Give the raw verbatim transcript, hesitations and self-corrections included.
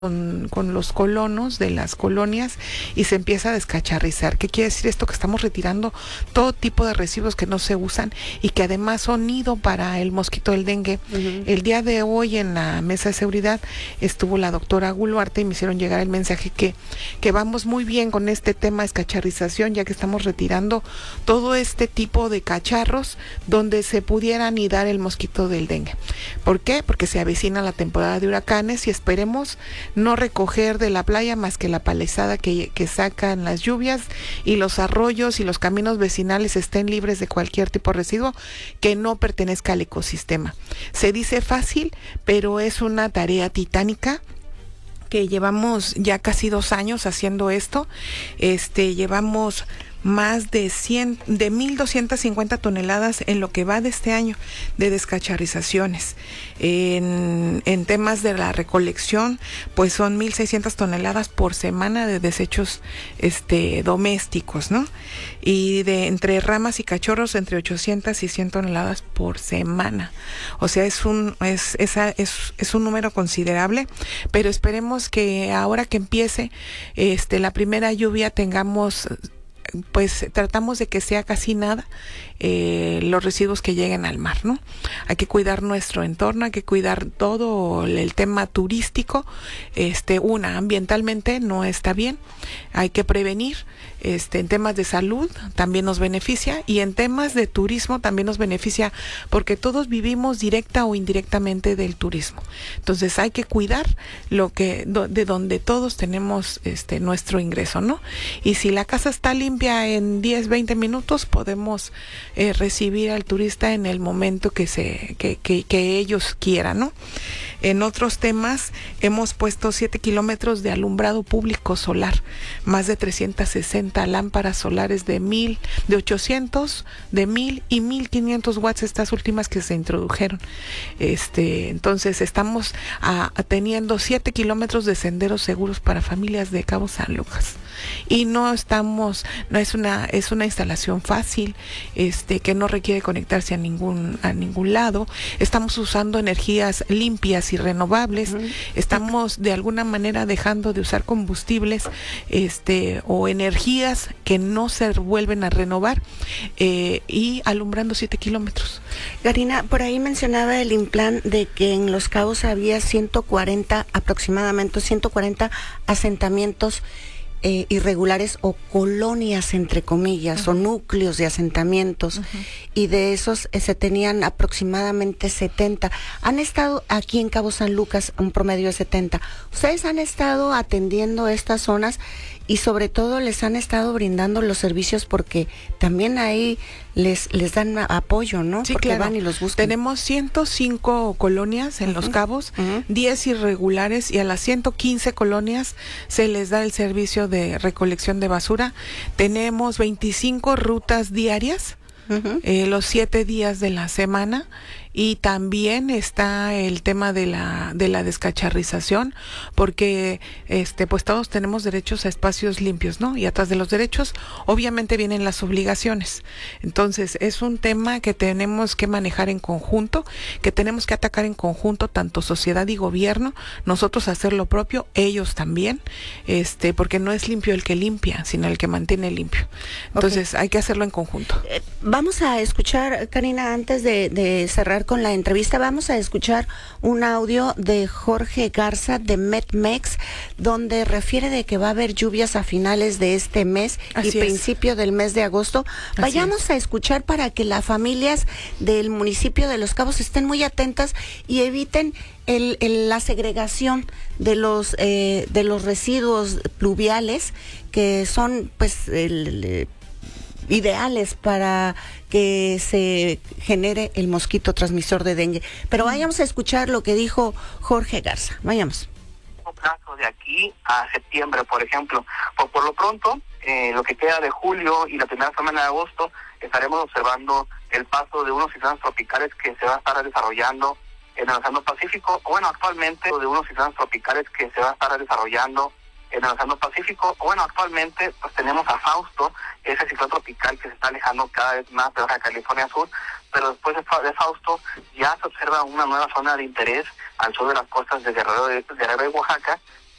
Con, con los colonos de las colonias y se empieza a descacharrizar. ¿Qué quiere decir esto? Que estamos retirando todo tipo de residuos que no se usan y que además son nido para el mosquito del dengue. Uh-huh. El día de hoy en la mesa de seguridad estuvo la doctora Guluarte y me hicieron llegar el mensaje que, que vamos muy bien con este tema de descacharrización, ya que estamos retirando todo este tipo de cacharros donde se pudiera anidar el mosquito del dengue. ¿Por qué? Porque se avecina la temporada de huracanes y esperemos no recoger de la playa más que la palizada que, que sacan las lluvias y los arroyos y los caminos vecinales estén libres de cualquier tipo de residuo que no pertenezca al ecosistema. Se dice fácil, pero es una tarea titánica que llevamos ya casi dos años haciendo esto. Este, llevamos más de cien, de mil doscientas cincuenta toneladas en lo que va de este año de descacharrizaciones. En, en temas de la recolección, pues son mil seiscientas toneladas por semana de desechos este, domésticos, ¿no? Y de entre ramas y cachorros, entre ochocientas y cien toneladas por semana. O sea, es un, es, es, es, es un número considerable, pero esperemos que ahora que empiece este, la primera lluvia tengamos, pues tratamos de que sea casi nada eh, los residuos que lleguen al mar, ¿no? Hay que cuidar nuestro entorno, hay que cuidar todo el tema turístico. Este, una, ambientalmente no está bien, hay que prevenir. Este, en temas de salud también nos beneficia y en temas de turismo también nos beneficia porque todos vivimos directa o indirectamente del turismo. Entonces hay que cuidar lo que do, de donde todos tenemos este nuestro ingreso, ¿no? Y si la casa está limpia en diez, veinte minutos podemos eh, recibir al turista en el momento que se que, que, que ellos quieran, ¿no? En otros temas hemos puesto siete kilómetros de alumbrado público solar, más de trescientas sesenta lámparas solares de mil, de ochocientos, de mil y mil quinientos watts, estas últimas que se introdujeron. Este, entonces estamos a, a teniendo siete kilómetros de senderos seguros para familias de Cabo San Lucas. Y no estamos, no es una, es una instalación fácil, este, que no requiere conectarse a ningún, a ningún lado. Estamos usando energías limpias y renovables. Uh-huh. Estamos de alguna manera dejando de usar combustibles, este, o energías que no se vuelven a renovar, eh, y alumbrando siete kilómetros. Karina, por ahí mencionaba el Implan de que en Los Cabos había ciento cuarenta, aproximadamente ciento cuarenta asentamientos Eh, irregulares o colonias, entre comillas, uh-huh. o núcleos de asentamientos, uh-huh. y de esos eh, se tenían aproximadamente setenta. Han estado aquí en Cabo San Lucas un promedio de setenta. Ustedes han estado atendiendo estas zonas y sobre todo les han estado brindando los servicios porque también ahí les les dan apoyo, ¿no? Sí, porque claro. Van y los buscan. Tenemos ciento cinco colonias en uh-huh. Los Cabos, uh-huh. diez irregulares y a las ciento quince colonias se les da el servicio de recolección de basura. Tenemos veinticinco rutas diarias, uh-huh. eh, los siete días de la semana. Y también está el tema de la de la descacharrización, porque este pues todos tenemos derechos a espacios limpios, ¿no? Y atrás de los derechos obviamente vienen las obligaciones. Entonces, es un tema que tenemos que manejar en conjunto, que tenemos que atacar en conjunto tanto sociedad y gobierno, nosotros hacer lo propio, ellos también, este porque no es limpio el que limpia, sino el que mantiene limpio. Entonces, okay. hay que hacerlo en conjunto. Eh, vamos a escuchar, Karina, antes de, de cerrar con la entrevista, vamos a escuchar un audio de Jorge Garza de Metmex, donde refiere de que va a haber lluvias a finales de este mes Así y es. principio del mes de agosto. Así Vayamos es. a escuchar para que las familias del municipio de Los Cabos estén muy atentas y eviten el, el, la segregación de los eh, de los residuos pluviales que son pues el, el ideales para que se genere el mosquito transmisor de dengue. Pero vayamos a escuchar lo que dijo Jorge Garza. Vayamos. Plazo de aquí a septiembre, por ejemplo. Por, por lo pronto, eh, lo que queda de julio y la primera semana de agosto, estaremos observando el paso de unos ciclones tropicales que se van a estar desarrollando en el Océano Pacífico, o bueno, actualmente de unos ciclones tropicales que se van a estar desarrollando en el Océano Pacífico. Bueno, actualmente pues tenemos a Fausto, ese ciclón tropical que se está alejando cada vez más de Baja California Sur, pero después de Fausto ya se observa una nueva zona de interés al sur de las costas de Guerrero, de Guerrero y Oaxaca,